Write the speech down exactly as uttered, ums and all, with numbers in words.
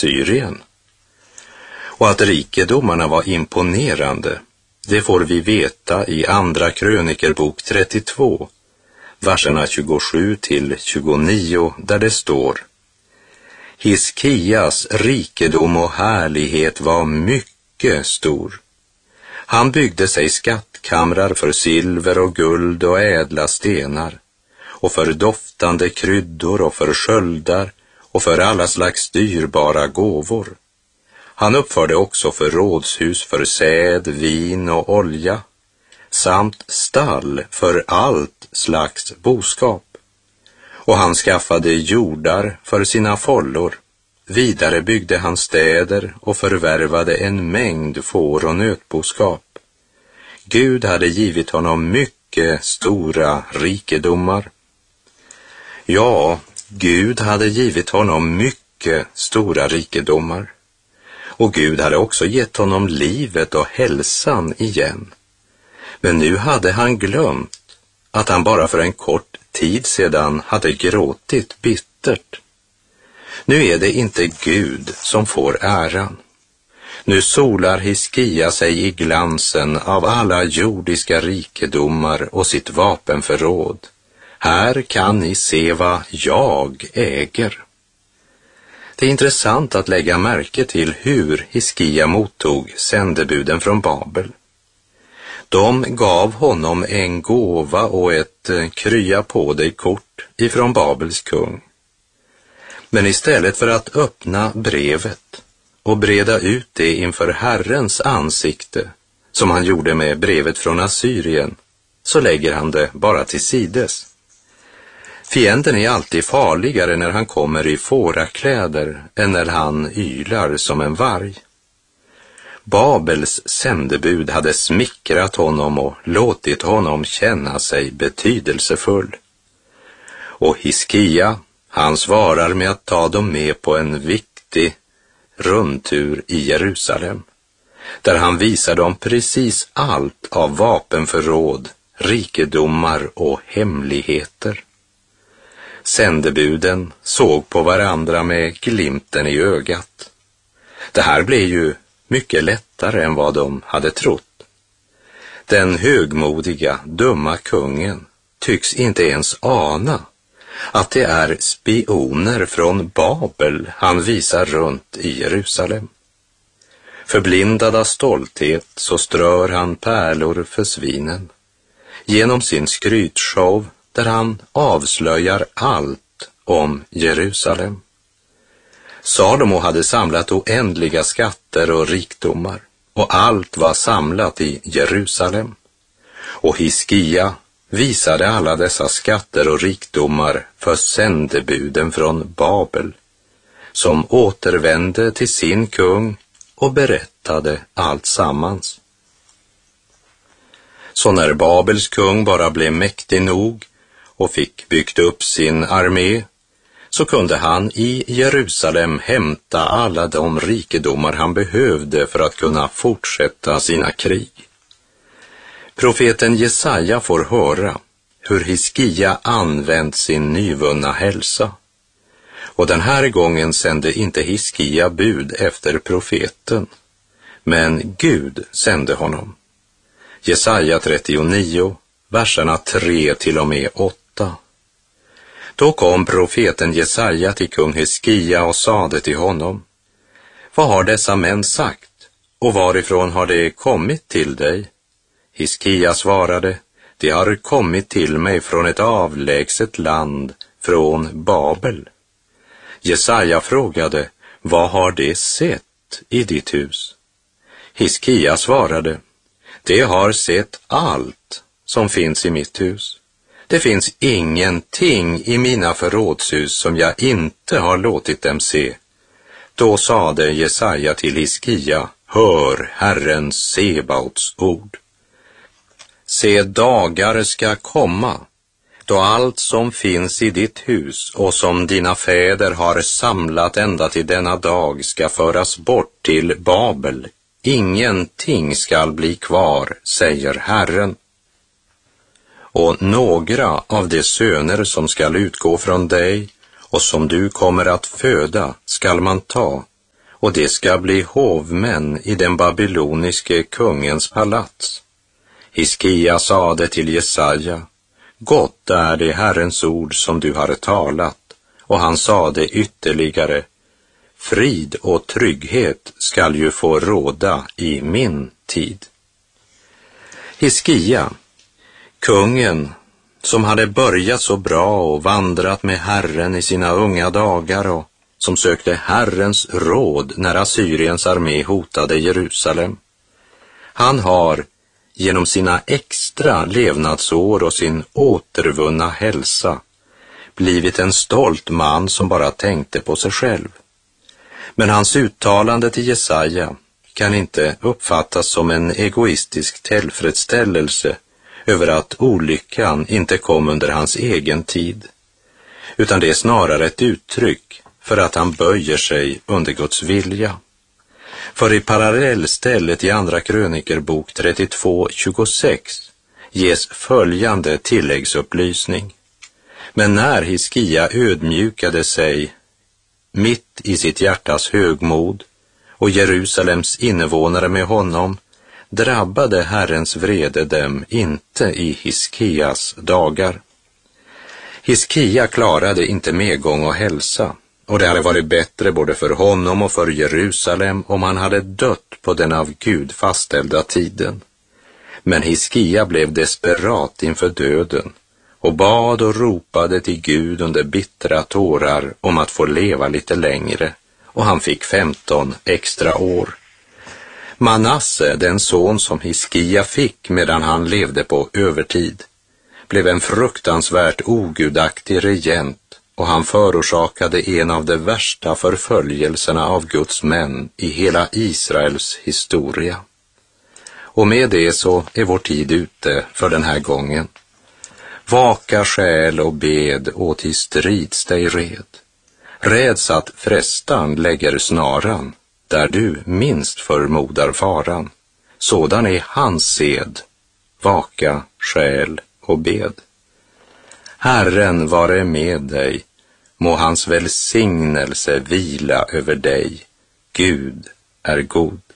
Assyrien. Och att rikedomarna var imponerande, det får vi veta i Andra krönikerbok trettiotvå, verserna tjugosju till tjugonio, där det står: Hiskias rikedom och härlighet var mycket stor. Han byggde sig skattkamrar för silver och guld och ädla stenar, och för doftande kryddor och för sköldar och för alla slags dyrbara gåvor. Han uppförde också förrådshus för säd, vin och olja, samt stall för allt slags boskap. Och han skaffade jordar för sina follor. Vidare byggde han städer och förvärvade en mängd får och nötboskap. Gud hade givit honom mycket stora rikedomar. Ja, Gud hade givit honom mycket stora rikedomar. Och Gud hade också gett honom livet och hälsan igen. Men nu hade han glömt att han bara för en kort tid sedan hade gråtit bittert. Nu är det inte Gud som får äran. Nu solar Hiskia sig i glansen av alla jordiska rikedomar och sitt vapenförråd. Här kan ni se vad jag äger. Det är intressant att lägga märke till hur Hiskia mottog sändebuden från Babel. De gav honom en gåva och ett krya på dig kort ifrån Babels kung. Men istället för att öppna brevet och breda ut det inför Herrens ansikte, som han gjorde med brevet från Assyrien, så lägger han det bara till sides. Fienden är alltid farligare när han kommer i fårakläder än när han ylar som en varg. Babels sändebud hade smickrat honom och låtit honom känna sig betydelsefull. Och Hiskia, han svarar med att ta dem med på en viktig rundtur i Jerusalem, där han visar dem precis allt av vapenförråd, rikedomar och hemligheter. Sändebuden såg på varandra med glimten i ögat. Det här blev ju mycket lättare än vad de hade trott. Den högmodiga, dumma kungen tycks inte ens ana att det är spioner från Babel han visar runt i Jerusalem. Förblindad av stolthet så strör han pärlor för svinen genom sin skrytshow, där han avslöjar allt om Jerusalem. Salomo hade samlat oändliga skatter och rikdomar, och allt var samlat i Jerusalem. Och Hiskia visade alla dessa skatter och rikdomar för sändebuden från Babel, som återvände till sin kung och berättade allt sammans. Så när Babels kung bara blev mäktig nog och fick byggt upp sin armé, så kunde han i Jerusalem hämta alla de rikedomar han behövde för att kunna fortsätta sina krig. Profeten Jesaja får höra hur Hiskia använt sin nyvunna hälsa. Och den här gången sände inte Hiskia bud efter profeten, men Gud sände honom. Jesaja trettionio, verserna tre till och med åtta. Då kom profeten Jesaja till kung Hiskia och sade till honom: Vad har dessa män sagt, och varifrån har det kommit till dig? Hiskia svarade: Det har kommit till mig från ett avlägset land, från Babel. Jesaja frågade: Vad har det sett i ditt hus? Hiskia svarade: Det har sett allt som finns i mitt hus. Det finns ingenting i mina förrådshus som jag inte har låtit dem se. Då sade Jesaja till Hiskia: Hör Herren Sebaots ord. Se, dagar ska komma då allt som finns i ditt hus och som dina fäder har samlat ända till denna dag ska föras bort till Babel. Ingenting skall bli kvar, säger Herren. Och några av de söner som skall utgå från dig och som du kommer att föda skall man ta och det ska bli hovmän i den babyloniske kungens palats. Hiskia sade till Jesaja: Gott är det Herrens ord som du har talat. Och han sade ytterligare: Frid och trygghet skall ju få råda i min tid. Hiskia, kungen som hade börjat så bra och vandrat med Herren i sina unga dagar och som sökte Herrens råd när Assyriens armé hotade Jerusalem. Han har genom sina extra levnadsår och sin återvunna hälsa blivit en stolt man som bara tänkte på sig själv. Men hans uttalande till Jesaja kan inte uppfattas som en egoistisk tillfredsställelse över att olyckan inte kom under hans egen tid, utan det är snarare ett uttryck för att han böjer sig under Guds vilja. För i parallellstället i Andra krönikerbok trettiotvå tjugosex ges följande tilläggsupplysning. Men när Hiskia ödmjukade sig mitt i sitt hjärtas högmod och Jerusalems invånare med honom, drabbade Herrens vrede dem inte i Hiskias dagar. Hiskia klarade inte medgång och hälsa, och det hade varit bättre både för honom och för Jerusalem om han hade dött på den av Gud fastställda tiden. Men Hiskia blev desperat inför döden och bad och ropade till Gud under bittra tårar om att få leva lite längre, och han fick femton extra år. Manasse, den son som Hiskia fick medan han levde på övertid, blev en fruktansvärt ogudaktig regent, och han förorsakade en av de värsta förföljelserna av Guds män i hela Israels historia. Och med det så är vår tid ute för den här gången. Vaka själ och bed och till strids dig red. Räds att frestan lägger snaran, där du minst förmodar faran. Sådan är hans sed. Vaka själ och bed. Herren vare med dig. Må hans välsignelse vila över dig. Gud är god.